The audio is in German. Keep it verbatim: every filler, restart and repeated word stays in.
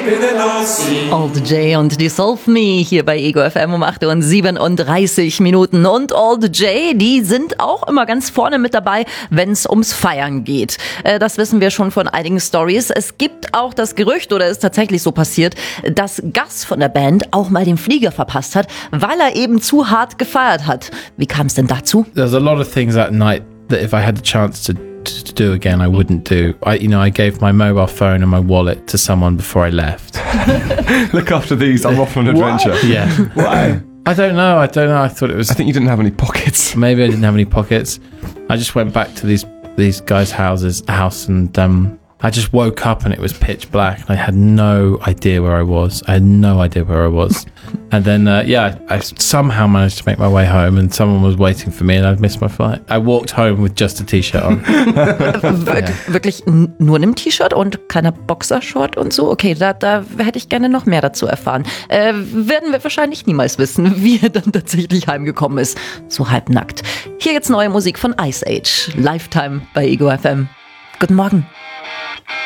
All the J und Dissolve Me hier bei Ego F M um acht Uhr siebenunddreißig Minuten. Und All the J, die sind auch immer ganz vorne mit dabei, wenn es ums Feiern geht. Äh, das wissen wir schon von einigen Stories. Es gibt auch das Gerücht, oder ist tatsächlich so passiert, dass Gus von der Band auch mal den Flieger verpasst hat, weil er eben zu hart gefeiert hat. Wie kam es denn dazu? There's a lot of things that night that if I had the chance to to do again, I wouldn't do. I, you know, I gave my mobile phone and my wallet to someone before I left. Look after these. I'm off on an adventure. What? Yeah. Why? I don't know. I don't know. I thought it was. I think you didn't have any pockets. Maybe I didn't have any pockets. I just went back to these these guys' houses house and um, I just woke up and it was pitch black. And I had no idea where I was. I had no idea where I was. And then, uh, yeah, I somehow managed to make my way home and someone was waiting for me and I'd missed my flight. I walked home with just a T-Shirt on. Wir- Wirklich n- nur einem T-Shirt und keiner Boxershort und so? Okay, da, da hätte ich gerne noch mehr dazu erfahren. Äh, werden wir wahrscheinlich niemals wissen, wie er dann tatsächlich heimgekommen ist. So halbnackt. Hier jetzt neue Musik von Ice Age. Lifetime bei Ego F M. Guten Morgen.